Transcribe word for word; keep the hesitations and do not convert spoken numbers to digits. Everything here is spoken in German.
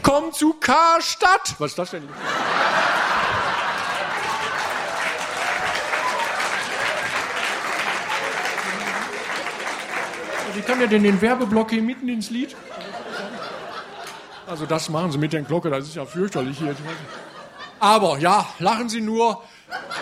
Komm zu Karstadt. Was ist das denn? Wie kann der denn den Werbeblock hier mitten ins Lied? Also das machen Sie mit der Glocke, das ist ja fürchterlich hier. Aber ja, lachen Sie nur.